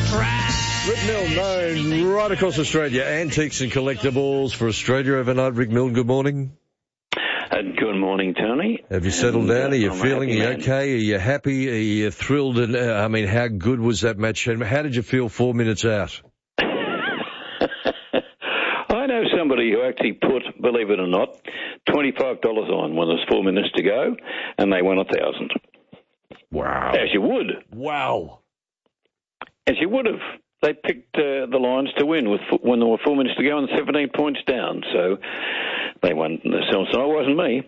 Rick Milne, known right across Australia. Antiques and collectibles for Australia overnight. Rick Milne, good morning. Good morning, Tony. Have you settled down? Are you feeling okay? Are you happy? Are you thrilled? And how good was that match? And how did you feel 4 minutes out? I know somebody who actually put, believe it or not, $25 on when there's 4 minutes to go, and they won $1,000. Wow. As you would. Wow. As you would have. They picked the Lions to win when there were 4 minutes to go and 17 points down. So they won themselves. So it wasn't me.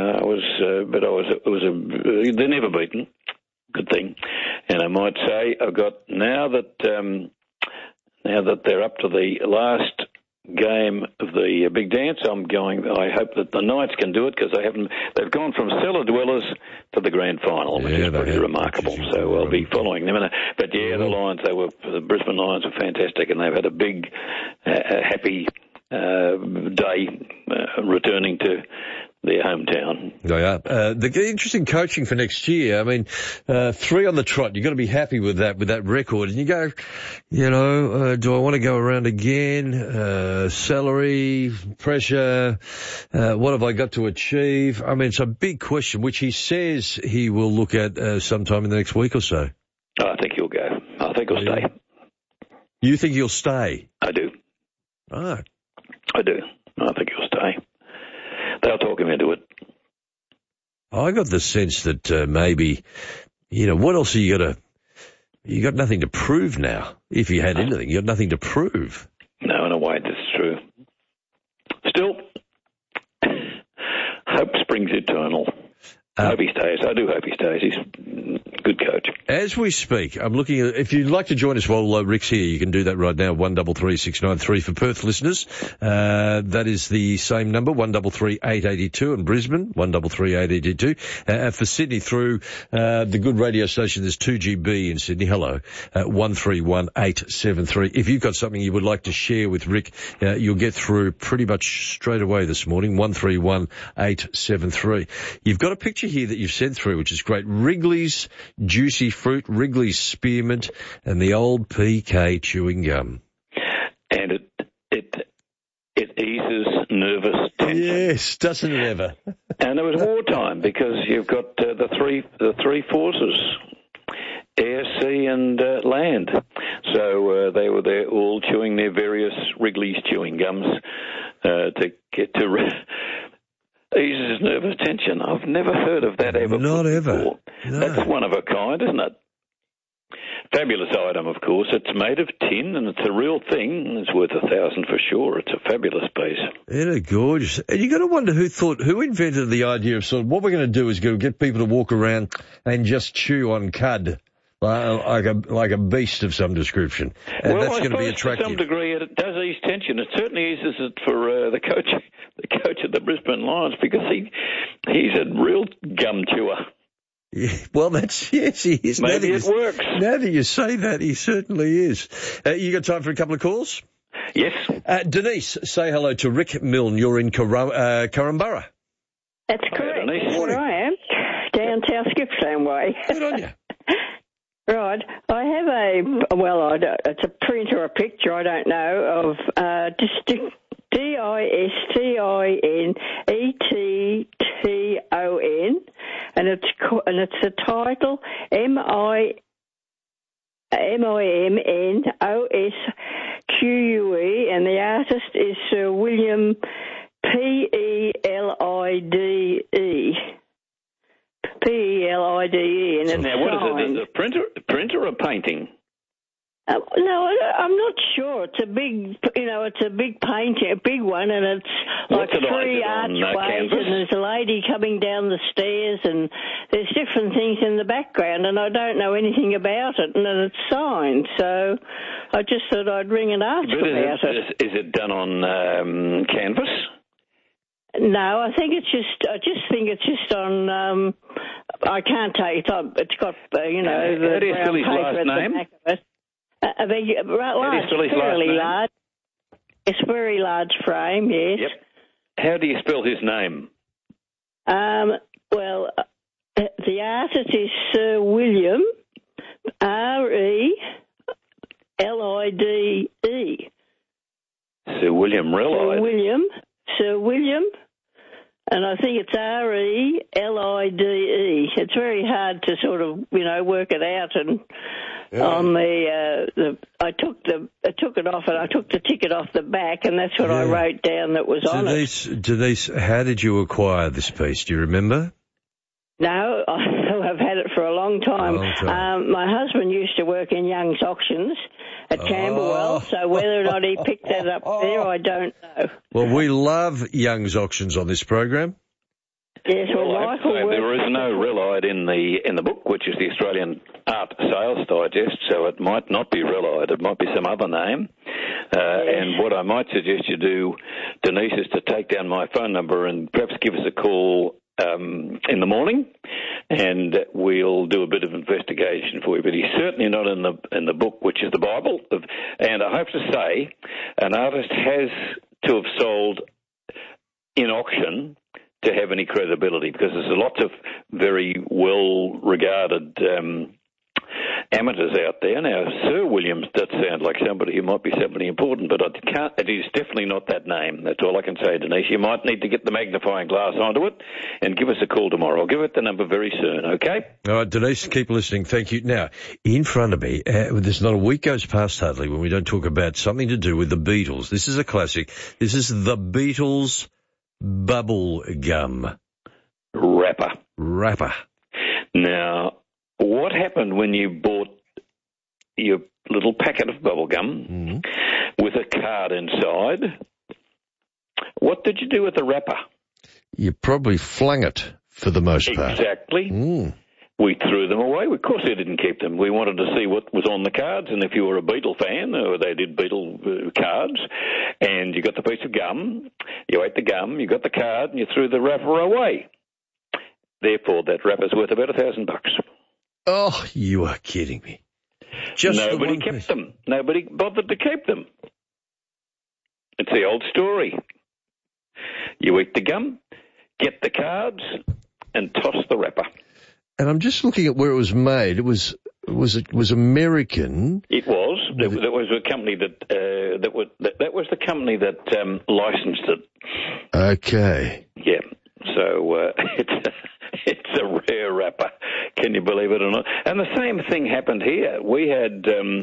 They're never beaten. Good thing. And I might say now that they're up to the last game of the big dance, I hope that the Knights can do it because they've gone from cellar dwellers to the grand final, which is pretty remarkable. So I'll be following them. But the Lions, the Brisbane Lions were fantastic, and they've had a big, happy day returning to their hometown. They are. The interesting coaching for next year. I mean, 3 on the trot. You've got to be happy with that record. And you go, do I want to go around again? Salary, pressure, what have I got to achieve? I mean, it's a big question, which he says he will look at sometime in the next week or so. I think he'll go. I think he'll stay. You think he'll stay? I do. Right. I do. I think he'll stay. They'll talk him into it. I got the sense that maybe, what else are you got to... You got nothing to prove now. If you had anything, you got nothing to prove. No, in a way, that's true. Still, hope springs eternal. I hope he stays. I do hope he stays. He's a good coach. As we speak, I'm looking at, if you'd like to join us while Rick's here, you can do that right now, 133693 for Perth listeners. That is the same number, 133882, and Brisbane, 133882. For Sydney through the good radio station, there's 2GB in Sydney. Hello, 131873. If you've got something you would like to share with Rick, you'll get through pretty much straight away this morning, 131873. You've got a picture here that you've sent through, which is great. Wrigley's Juicy Fruit, Wrigley's Spearmint, and the old PK chewing gum. And it eases nervous tension. Yes, doesn't it ever? And it was wartime because you've got the three forces: air, sea, and land. So they were there all chewing their various Wrigley's chewing gums to get to. Eases nervous tension. I've never heard of that ever. Not ever. Before. No. That's one of a kind, isn't it? Fabulous item, of course. It's made of tin, and it's a real thing. It's worth $1,000 for sure. It's a fabulous piece. They're gorgeous. And you got to wonder who invented the idea of sort of what we're going to do is go get people to walk around and just chew on cud. Like a beast of some description. And well, that's going to be attractive. To some degree it does ease tension. It certainly eases it for the coach of the Brisbane Lions, because he's a real gum chewer. Yeah, well, he is. Maybe it works. Now that you say that, he certainly is. You got time for a couple of calls? Yes. Denise, say hello to Rick Milne. You're in Korumburra. That's correct. Denise. That's where I am. Down South Gippsland way. Good on you. Right. I have it's a print or a picture, I don't know, of DISTINETTON, and it's the title MIMNOSQUE, and the artist is Sir William PELIDE. PELIDE, and it's now what signed. is it? Is it a printer or a painting? No, I'm not sure. It's a big, it's a big painting, a big one, and it's like three archways, and there's a lady coming down the stairs, and there's different things in the background, and I don't know anything about it, and then it's signed, so I just thought I'd ring and ask about it. Is it done on canvas? No, I just think it's just on. I can't tell you. It's got How do you spell his last name? Fairly large. It's very large frame. Yes. Yep. How do you spell his name? Well, the artist is Sir William RELIDE, L-I-D-E. Sir William Rellide. Sir William. And I think it's R-E-L-I-D-E. It's very hard to sort of, work it out. And on I took it off, and I took the ticket off the back, and that's what I wrote down that was on it. Denise, how did you acquire this piece? Do you remember? No, I've had it for a long time. My husband used to work in Young's Auctions at Camberwell, so whether or not he picked that up there, I don't know. Well, we love Young's Auctions on this program. Yes, Michael. There is no Rellide in the book, which is the Australian Art Sales Digest, so it might not be Rellide. It might be some other name. And what I might suggest you do, Denise, is to take down my phone number and perhaps give us a call in the morning, and we'll do a bit of investigation for you. But he's certainly not in the book, which is the Bible. And I have to say, an artist has to have sold in auction to have any credibility, because there's lots of very well-regarded amateurs out there. Now, Sir Williams does sound like somebody who might be somebody important, but it is definitely not that name. That's all I can say, Denise. You might need to get the magnifying glass onto it and give us a call tomorrow. I'll give it the number very soon, okay? All right, Denise, keep listening. Thank you. Now, in front of me, there's not a week goes past hardly when we don't talk about something to do with the Beatles. This is a classic. This is the Beatles Bubble Gum Wrapper. Now, what happened when you bought your little packet of bubble gum with a card inside? What did you do with the wrapper? You probably flung it for the most part. Exactly. We threw them away. Of course, we didn't keep them. We wanted to see what was on the cards, and if you were a Beatle fan, or they did Beatle cards, and you got the piece of gum, you ate the gum, you got the card, and you threw the wrapper away. Therefore, that wrapper's worth about $1,000. Oh, you are kidding me. Nobody kept them. Nobody bothered to keep them. It's the old story. You eat the gum, get the cards, and toss the wrapper. And I'm just looking at where it was made. It was American. It was. That was a company that was the company that licensed it. Okay. Yeah. So it's a rare wrapper. Can you believe it or not? And the same thing happened here. We had,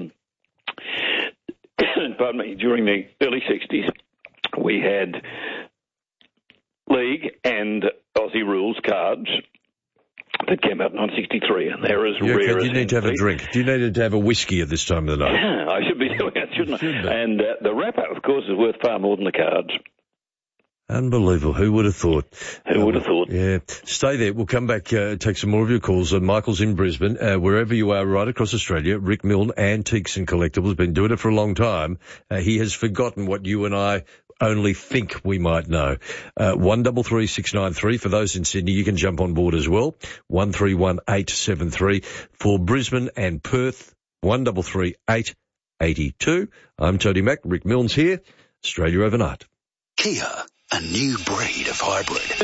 pardon me, during the early 60s, we had League and Aussie Rules cards that came out in 1963, and they're as rare as... You need to have a drink. Do you need to have a whiskey at this time of the night? I should be doing it, shouldn't I? And the wrapper, of course, is worth far more than the cards. Unbelievable. Who would have thought? Who would have thought? Yeah. Stay there. We'll come back, take some more of your calls. Michael's in Brisbane. Wherever you are, right across Australia, Rick Milne, Antiques and Collectibles, been doing it for a long time. He has forgotten what you and I only think we might know. 133693. For those in Sydney, you can jump on board as well. 131873. For Brisbane and Perth, 133882. I'm Tony Mack. Rick Milne's here. Australia Overnight. Kia, a new breed of hybrid.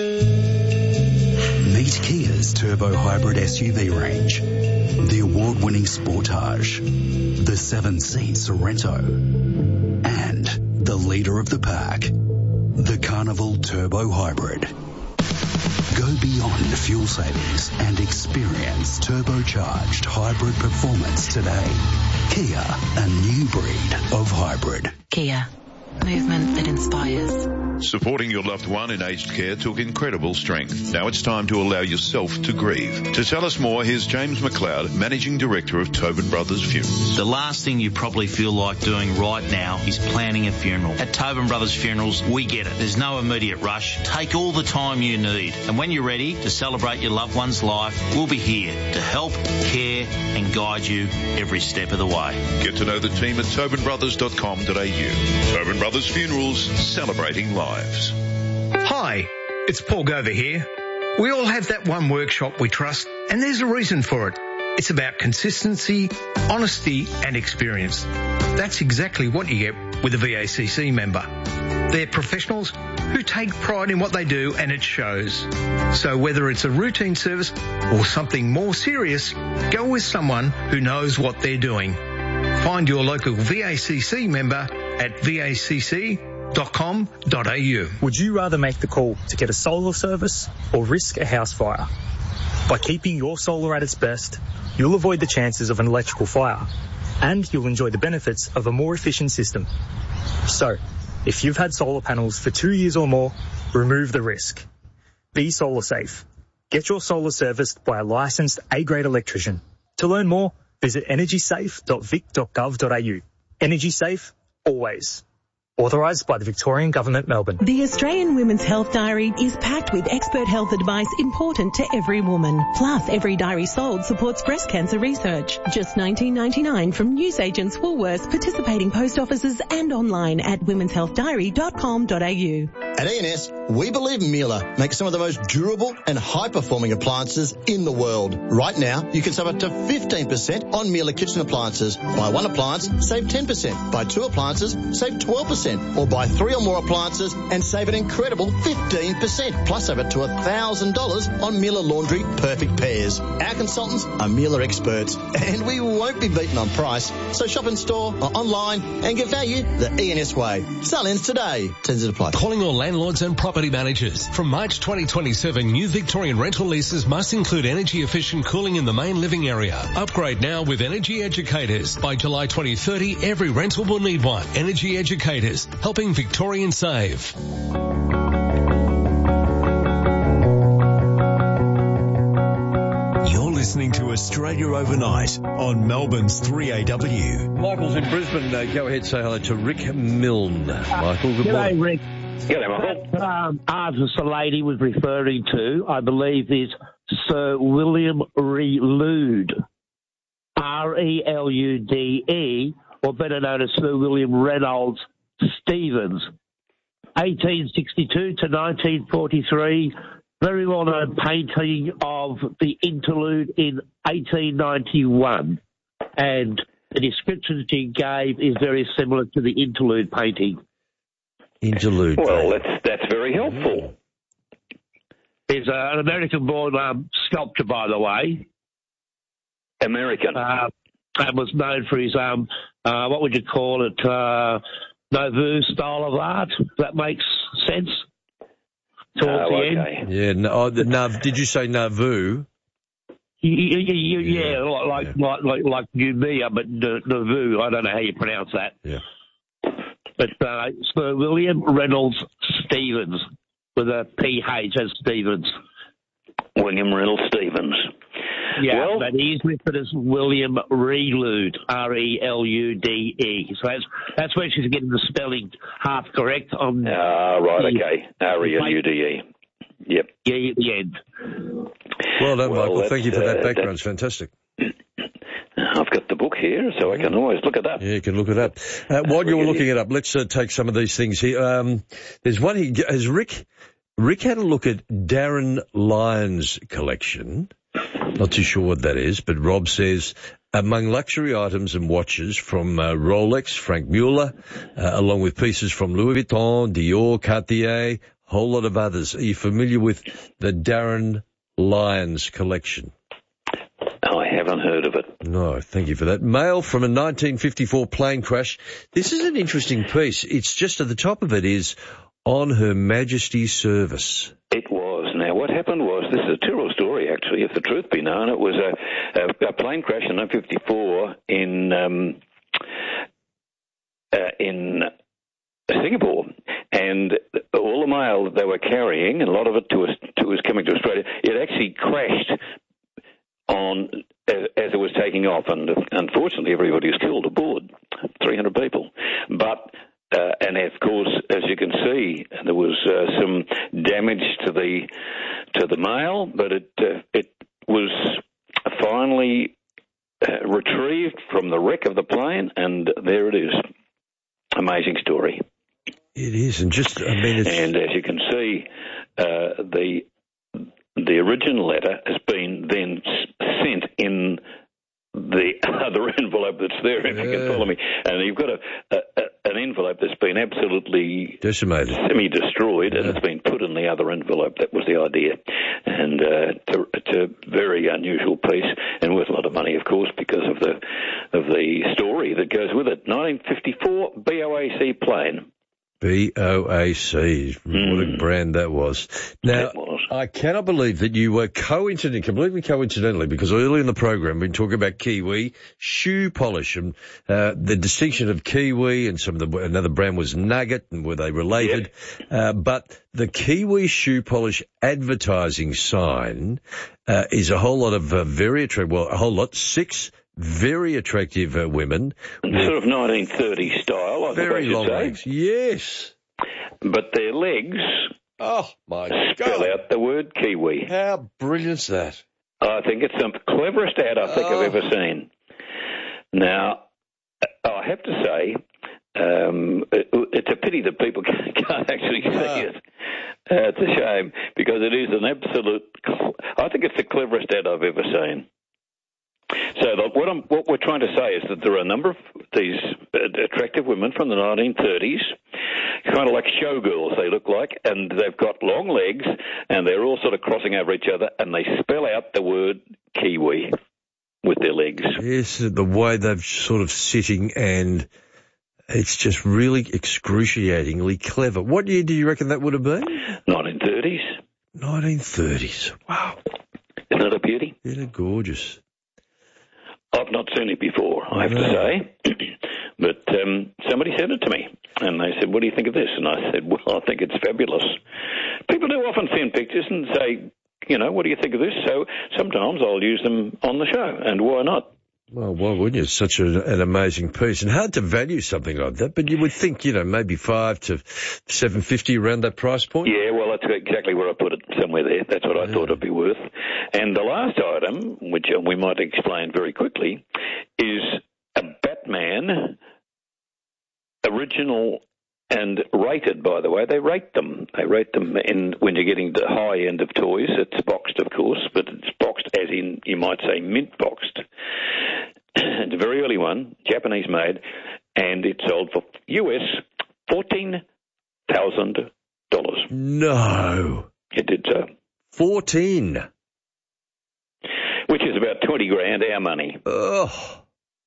Meet Kia's turbo hybrid SUV range. The award-winning Sportage, the 7-seat Sorento, and the leader of the pack, the Carnival Turbo Hybrid. Go beyond fuel savings and experience turbocharged hybrid performance today. Kia, a new breed of hybrid. Kia, movement that inspires. Supporting your loved one in aged care took incredible strength. Now it's time to allow yourself to grieve. To tell us more, here's James McLeod, Managing Director of Tobin Brothers Funerals. The last thing you probably feel like doing right now is planning a funeral. At Tobin Brothers Funerals, we get it. There's no immediate rush. Take all the time you need. And when you're ready to celebrate your loved one's life, we'll be here to help, care and guide you every step of the way. Get to know the team at tobinbrothers.com.au. Tobin Brothers Funerals, celebrating lives. Hi, it's Paul Gover here. We all have that one workshop we trust, and there's a reason for it. It's about consistency, honesty and experience. That's exactly what you get with a VACC member. They're professionals who take pride in what they do, and it shows. So whether it's a routine service or something more serious, go with someone who knows what they're doing. Find your local VACC member at vacc.com.au. Would you rather make the call to get a solar service or risk a house fire? By keeping your solar at its best, you'll avoid the chances of an electrical fire, and you'll enjoy the benefits of a more efficient system. So, if you've had solar panels for 2 years or more, remove the risk. Be solar safe. Get your solar serviced by a licensed A-grade electrician. To learn more, visit energysafe.vic.gov.au. Energy Safe, always. Authorised by the Victorian Government, Melbourne. The Australian Women's Health Diary is packed with expert health advice important to every woman. Plus, every diary sold supports breast cancer research. Just $19.99 from newsagents Woolworths, participating post offices and online at womenshealthdairy.com.au. At E&S, we believe Miele makes some of the most durable and high-performing appliances in the world. Right now, you can save up to 15% on Miele kitchen appliances. Buy one appliance, save 10%. Buy two appliances, save 12%. Or buy 3 or more appliances and save an incredible 15%. Plus over to $1,000 on Miele Laundry Perfect Pairs. Our consultants are Miele experts, and we won't be beaten on price. So shop in store or online and get value the E&S way. Sell ins today. Terms and apply. Calling all landlords and property managers. From March 2027, new Victorian rental leases must include energy efficient cooling in the main living area. Upgrade now with Energy Educators. By July 2030, every rental will need one. Energy Educators, helping Victorians save. You're listening to Australia Overnight on Melbourne's 3AW. Michael's in Brisbane. Go ahead, say hello to Rick Milne. Michael, good morning. G'day, Rick. G'day, Michael. That artist the lady was referring to, I believe, is Sir William Relude. R-E-L-U-D-E, or better known as Sir William Reynolds Stevens. 1862 to 1943, very well-known painting of the interlude in 1891. And the description that he gave is very similar to the interlude painting. Interlude. Well, that's very helpful. He's an American-born sculptor, by the way. American. And was known for his, what would you call it, Nouveau style of art. That makes sense. Towards the end. Yeah. Did you say Nauvoo? Yeah, like Numia, but Nauvoo. I don't know how you pronounce that. Yeah. But Sir William Reynolds Stevens with a PH as Stevens. William Reynolds Stevens. Yeah, well, but he's listed as William Relude, R-E-L-U-D-E. So that's where she's getting the spelling half correct on. Right, okay. R-E-L-U-D-E. Yep. Yeah, at the end. Well done, Michael. Thank you for that background. It's fantastic. I've got the book here, so I can always look it up. Yeah, you can look it up. While you're looking it up, let's take some of these things here. There's one here. Has Rick had a look at Darren Lyons' collection? Not too sure what that is, but Rob says, among luxury items and watches from Rolex, Frank Mueller, along with pieces from Louis Vuitton, Dior, Cartier, a whole lot of others. Are you familiar with the Darren Lyons collection? I haven't heard of it. No, thank you for that. Mail from a 1954 plane crash. This is an interesting piece. It's just at the top of it is, on Her Majesty's service. It was. Now, what happened was, this is a terrible story, actually, if the truth be known. It was a plane crash in 1954 in Singapore, and all the mail that they were carrying, and a lot of it was coming to Australia, it actually crashed on as it was taking off, and unfortunately everybody was killed aboard, 300 people. But and of course, as you can see, there was some damage to the mail, but it was finally retrieved from the wreck of the plane, and there it is. Amazing story. It is, and just and as you can see, the original letter has been then sent in the other envelope that's there, if you can follow me. And you've got an envelope that's been absolutely decimated, semi-destroyed, and it's been put in the other envelope. That was the idea. And it's a very unusual piece, and worth a lot of money, of course, because of the story that goes with it. 1954 BOAC plane. BOAC, what a brand that was. Now, I cannot believe that you were completely coincidentally, because early in the program we've been talking about Kiwi shoe polish and the distinction of Kiwi and another brand was Nugget, and were they related? Yep. But the Kiwi shoe polish advertising sign is a whole lot of very attractive, 6 very attractive women. Sort of 1930s style, I very think I should long say. legs, yes. But their legs spell out the word Kiwi. How brilliant is that? I think it's the cleverest ad I think I've ever seen. Now, I have to say, it's a pity that people can't actually see it. It's a shame, because it is an absolute... I think it's the cleverest ad I've ever seen. So what we're trying to say is that there are a number of these attractive women from the 1930s, kind of like showgirls they look like, and they've got long legs, and they're all sort of crossing over each other, and they spell out the word Kiwi with their legs. Yes, the way they're sort of sitting, and it's just really excruciatingly clever. What year do you reckon that would have been? 1930s. 1930s. Wow. Isn't it a beauty? Yeah, gorgeous. I've not seen it before, I have to say, but somebody sent it to me, and they said, what do you think of this? And I said, well, I think it's fabulous. People do often send pictures and say, what do you think of this? So sometimes I'll use them on the show, and why not? Well, why wouldn't you? It's such an amazing piece, and hard to value something like that, but you would think, maybe $5 to $7.50 around that price point? Yeah, well, that's exactly where I put it, somewhere there. That's what I thought it'd be worth. And the last item, which we might explain very quickly, is a Batman original and rated, by the way. They rate them. They rate them when you're getting the high end of toys. It's boxed, of course, but it's boxed as in, you might say, mint boxed. It's a very early one, Japanese made, and it sold for US $14,000. No. It did so. 14. Which is about 20 grand our money. Oh.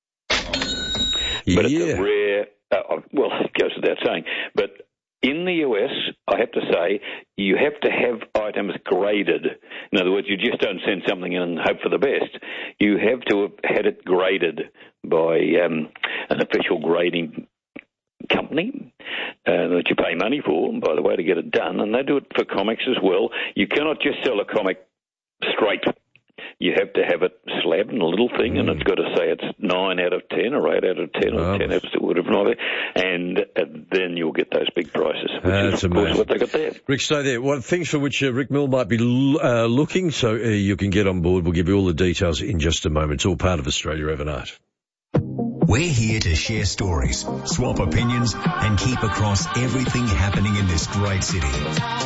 But it's a rare, well, it goes without saying, but in the US, I have to say, you have to have items graded. In other words, you just don't send something in and hope for the best. You have to have had it graded by an official grading company that you pay money for, by the way, to get it done. And they do it for comics as well. You cannot just sell a comic straight. You have to have it slabbed in a little thing, and it's got to say it's 9 out of 10 or 8 out of 10 or 10 out of whatever, and then you'll get those big prices, which is, of course, what they got there. Rick, stay there. One things for which Rick Mill might be looking, so you can get on board. We'll give you all the details in just a moment. It's all part of Australia Overnight. We're here to share stories, swap opinions, and keep across everything happening in this great city.